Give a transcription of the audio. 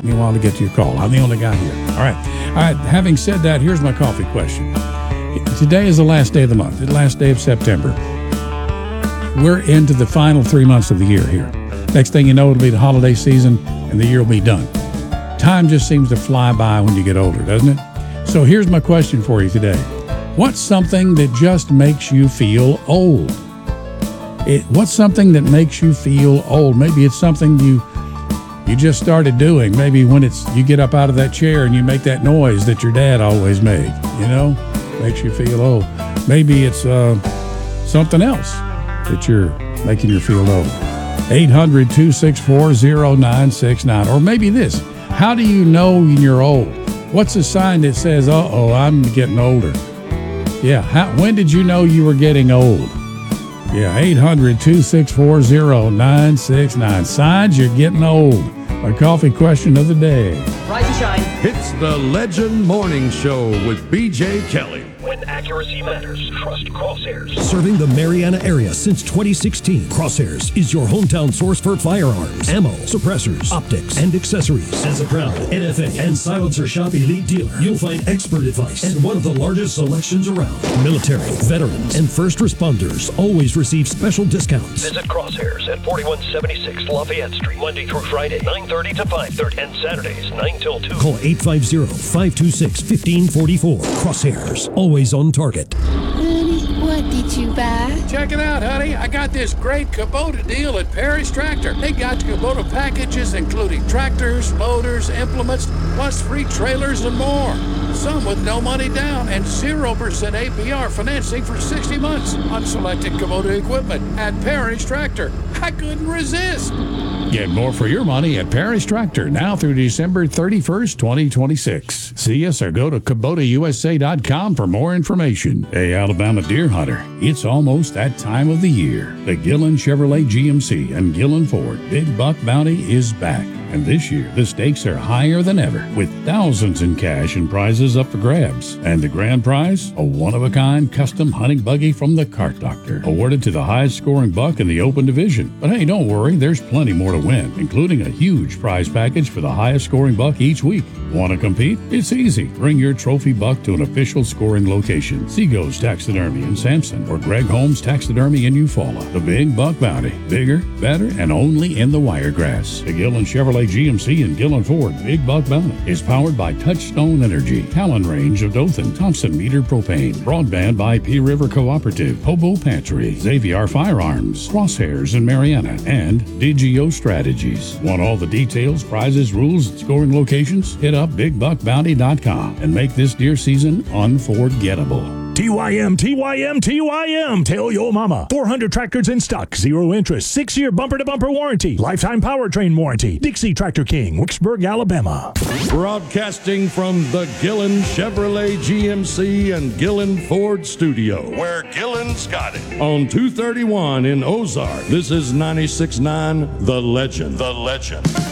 take me a while to get to your call. I'm the only guy here. All right. Having said that, here's my coffee question. Today is the last day of the month, the last day of September. We're into the final 3 months of the year here. Next thing you know, it'll be the holiday season and the year will be done. Time just seems to fly by when you get older, doesn't it? So here's my question for you today. What's something that just makes you feel old? What's something that makes you feel old? Maybe it's something you just started doing. Maybe when you get up out of that chair and you make that noise that your dad always made, makes you feel old. Maybe it's something else that you're making you feel old. 800-264-0969. Or maybe this. How do you know when you're old? What's a sign that says, I'm getting older? Yeah, when did you know you were getting old? Yeah, 800-264-0969. Signs you're getting old. My coffee question of the day. Rise and shine. It's the Legend Morning Show with B.J. Kelly. When accuracy matters, trust Crosshairs. Serving the Mariana area since 2016, Crosshairs is your hometown source for firearms, ammo, suppressors, optics, and accessories. As a proud NFA and Silencer Shop Elite dealer, you'll find expert advice and one of the largest selections around. Military, veterans, and first responders always receive special discounts. Visit Crosshairs at 4176 Lafayette Street, Monday through Friday, 9:30 to 5:30, and Saturdays, 9 till 2. Call 850-526-1544. Crosshairs, always on target. Honey, what did you buy? Check it out, honey. I got this great Kubota deal at Perry's Tractor. They got Kubota packages including tractors, motors, implements, plus free trailers and more. Some with no money down and 0% APR financing for 60 months on selected Kubota equipment at Perry's Tractor. I couldn't resist. Get more for your money at Perry's Tractor now through December 31st, 2026. See us or go to KubotaUSA.com for more information. Hey, Alabama deer hunter, it's almost that time of the year. The Gillen Chevrolet GMC and Gillen Ford Big Buck Bounty is back. And this year, the stakes are higher than ever, with thousands in cash and prizes up for grabs. And the grand prize? A one-of-a-kind custom hunting buggy from the Cart Doctor, awarded to the highest-scoring buck in the open division. But hey, don't worry, there's plenty more to win, including a huge prize package for the highest-scoring buck each week. Want to compete? It's easy. Bring your trophy buck to an official scoring location. Seago's Taxidermy in Sampson or Greg Holmes Taxidermy in Eufaula. The Big Buck Bounty. Bigger, better, and only in the Wiregrass. The Gillen Chevrolet GMC and Gillen Ford Big Buck Bounty is powered by Touchstone Energy, Talon Range of Dothan, Thompson Meter Propane, Broadband by P River Cooperative, Hobo Pantry, Xavier Firearms, Crosshairs in Mariana, and DGO Strategies. Want all the details, prizes, rules, and scoring locations? Hit up BigBuckBounty.com and make this deer season unforgettable. TYM, TYM, TYM. Tell your mama. 400 tractors in stock, 0 interest, 6-year bumper-to-bumper warranty, lifetime powertrain warranty. Dixie Tractor King, Wicksburg, Alabama. Broadcasting from the Gillen Chevrolet GMC and Gillen Ford studio, Where Gillen's got it. on 231 in Ozark. This is 96.9 The Legend. The Legend.